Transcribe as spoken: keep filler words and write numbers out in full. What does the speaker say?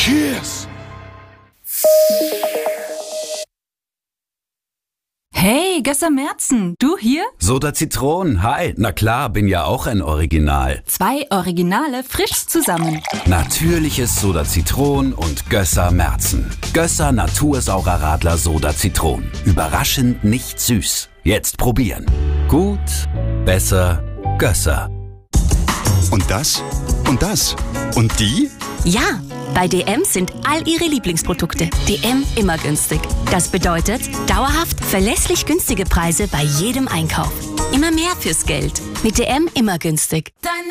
Cheers! Hey, Gösser Merzen, du hier? Soda Zitron, hi. Na klar, bin ja auch ein Original. Zwei Originale frisch zusammen. Natürliches Soda Zitron und Gösser Merzen. Gösser Natursaurer Radler Soda Zitron. Überraschend nicht süß. Jetzt probieren. Gut, besser, Gösser. Und das? Und das? Und die? Ja, bei D M sind all Ihre Lieblingsprodukte D M immer günstig. Das bedeutet dauerhaft verlässlich günstige Preise bei jedem Einkauf. Immer mehr fürs Geld. Mit D M immer günstig. Dein